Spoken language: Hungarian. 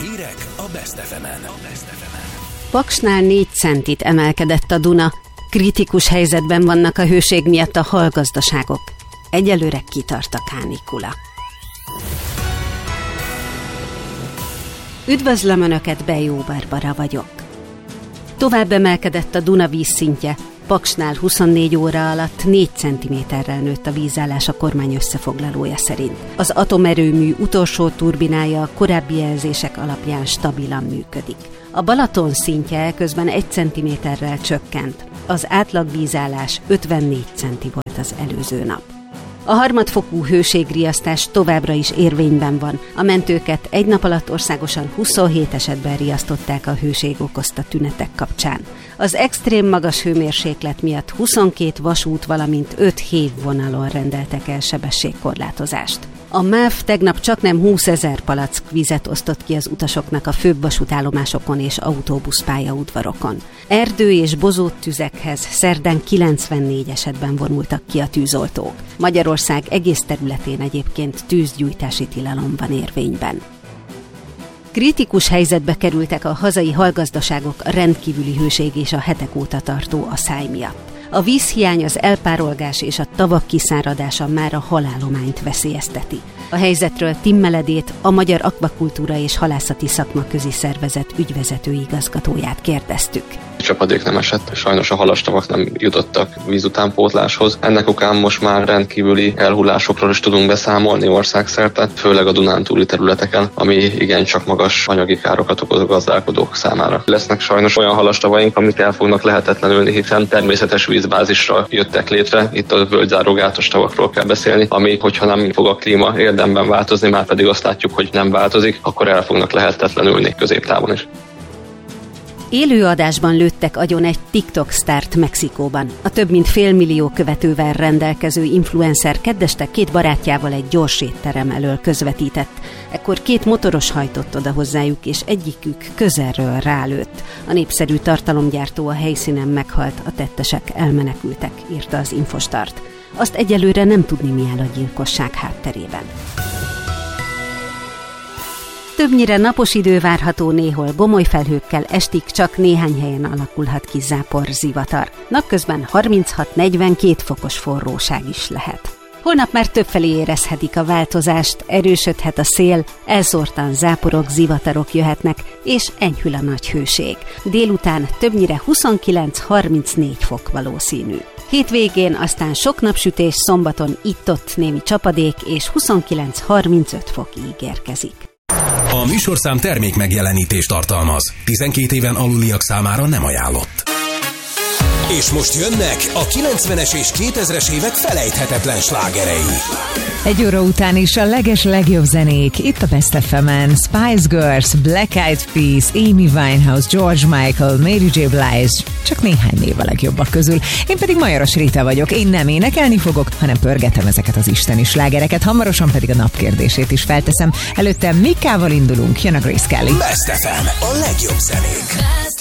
Hírek a Best FM-en. Paksnál 4 centit emelkedett a Duna. Kritikus helyzetben vannak a hőség miatt a halgazdaságok. Egyelőre kitart a kánikula. Üdvözlöm Önöket, Bejó Barbara vagyok. Tovább emelkedett a Duna vízszintje. Paksnál 24 óra alatt 4 centiméterrel nőtt a vízállás a kormány összefoglalója szerint. Az atomerőmű utolsó turbinája a korábbi jelzések alapján stabilan működik. A Balaton szintje közben 1 centiméterrel csökkent. Az átlag vízállás 54 centi volt az előző nap. A harmadfokú hőségriasztás továbbra is érvényben van. A mentőket egy nap alatt országosan 27 esetben riasztották a hőség okozta tünetek kapcsán. Az extrém magas hőmérséklet miatt 22 vasút, valamint 5 hévvonalon rendeltek el sebességkorlátozást. A MÁV tegnap csaknem 20 000 palack vizet osztott ki az utasoknak a főbb vasútállomásokon és autóbuszpályaudvarokon. Erdő- és bozót tüzekhez szerdán 94 esetben vonultak ki a tűzoltók. Magyarország egész területén egyébként tűzgyújtási tilalom van érvényben. Kritikus helyzetbe kerültek a hazai halgazdaságok a rendkívüli hőség és a hetek óta tartó aszály miatt. A vízhiány, az elpárolgás és a tavak kiszáradása már a halállományt veszélyezteti. A helyzetről Tim Meledét, a Magyar Akvakultúra és Halászati Szakmaközi Szervezet ügyvezető igazgatóját kérdeztük. Csapadék nem esett, sajnos a halastavak nem jutottak vízutánpótláshoz. Ennek okán most már rendkívüli elhullásokról is tudunk beszámolni országszerte, főleg a Dunántúli területeken, ami igencsak magas anyagi károkat okoz a gazdálkodók számára. Lesznek sajnos olyan halastavaink, amik el fognak lehetetlenülni, hiszen természetes vízbázisra jöttek létre. Itt a völgyzárógátos tavakról kell beszélni, ami, hogyha nem fog a klíma érdemben változni, már pedig azt látjuk, hogy nem változik, akkor el fognak lehetetlenülni középtávon is. Élő adásban lőttek agyon egy TikTok sztárt Mexikóban. A több mint 500 000 követővel rendelkező influencer keddeste 2 barátjával egy gyors étterem elől közvetített. Ekkor 2 motoros hajtott oda hozzájuk, és egyikük közelről rálőtt. A népszerű tartalomgyártó a helyszínen meghalt, a tettesek elmenekültek, írta az Infostart. Azt egyelőre nem tudni, mi áll a gyilkosság hátterében. Többnyire napos idő várható, néhol gomolyfelhőkkel, estig csak néhány helyen alakulhat ki zápor, zivatar. Napközben 36-42 fokos forróság is lehet. Holnap már többfelé érezhetik a változást, erősödhet a szél, elszórtan záporok, zivatarok jöhetnek, és enyhül a nagy hőség. Délután többnyire 29-34 fok valószínű. Hétvégén aztán sok napsütés, szombaton itt-ott némi csapadék, és 29-35 fok ígérkezik. A műsorszám termék megjelenítést tartalmaz. 12 éven aluliak számára nem ajánlott. És most jönnek a 90-es és 2000-es évek felejthetetlen slágerei. 1 óra után is a legjobb zenék itt a Best FM-en. Spice Girls, Black Eyed Peas, Amy Winehouse, George Michael, Mary J. Blige. Csak néhány név a legjobbak közül. Én pedig Majoros Rita vagyok. Én nem énekelni fogok, hanem pörgetem ezeket az isteni slágereket. Hamarosan pedig a napkérdését is felteszem. Előtte Mikával indulunk, jön a Grace Kelly. Best FM, a legjobb zenék.